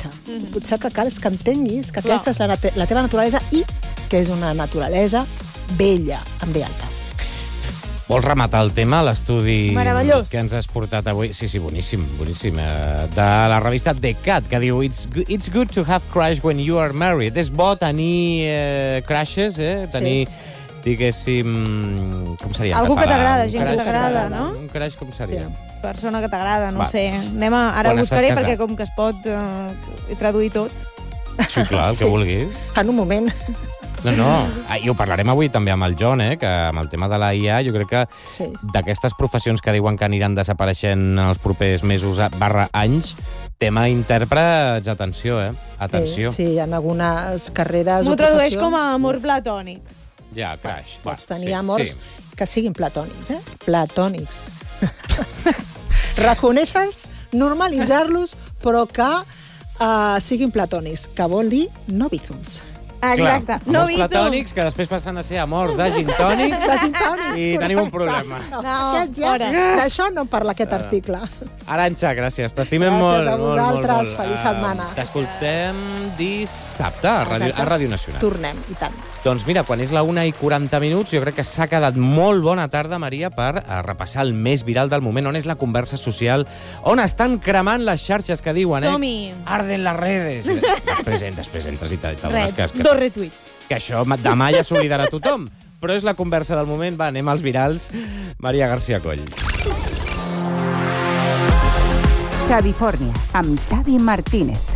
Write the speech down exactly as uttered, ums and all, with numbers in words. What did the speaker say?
llenguatge. Mm-hmm. Potser el que cal és que entenguis que Clar. aquesta és la, la teva naturalesa i que és una naturalesa bella, amb B alta. Vols rematar el tema, l'estudi Meravellós. que ens has portat avui? Sí, sí, boníssim, boníssim. Eh, de la revista The Cut, que diu It's, it's good to have crush when you are married. És bo tenir eh, crushes, eh? Tenir, sí. diguéssim... Com seria? Algú que t'agrada, gent crush, que t'agrada, no? Un crush com seria? Sí. Persona que t'agrada, no Va. sé. Anem a... Ara Quan ho buscaré estàs perquè casat. com que es pot eh, traduir tot. Sí, clar, el que Sí. vulguis. En un moment. No, no, ah, i ho parlarem avui també amb el John, eh, que amb el tema de la I A, jo crec que Sí. d'aquestes professions que diuen que aniran desapareixent en els propers mesos barra anys, tema intèrprets, atenció, eh? Atenció. Sí, sí, hi ha algunes carreres M'ho o tradueix professions. com a amor platònic. Ja, crash. Va, Pots tenir sí, amors sí. que siguin platònics, eh? Platònics. Reconèixer-los, normalitzar-los, però que uh, siguin platònics, que vol dir no bízums. Exacte. Clar, No amors vi tu. platònics que després passen a ser amors de gintònics De gintònics, i tenim un problema. No, No, aquest ja, fora. d'això no en parla aquest article. Arantxa, gràcies. T'estimem Gràcies molt. a molt, vosaltres. molt, molt. Feliç Eh, setmana. T'escoltem dissabte a Ràdio, a Ràdio Nacional. Tornem, i tant. Doncs mira, quan és la una i quaranta minuts, jo crec que s'ha quedat molt bona tarda, Maria, per eh, repassar el més viral del moment, on és la conversa social, on estan cremant les xarxes que diuen, eh? Som-hi. Arden les redes. Després, en- després entres i te- t'adones Res, que, que, dos retuits. que això demà ja s'oblidarà tothom. Però és la conversa del moment. Va, anem als virals. Maria García Coll. Xavi Fórnia, amb Xavi Martínez.